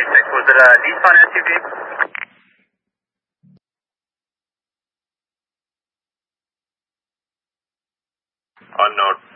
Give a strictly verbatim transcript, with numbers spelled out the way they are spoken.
eight six, was it a Nissan S U V? Unknown.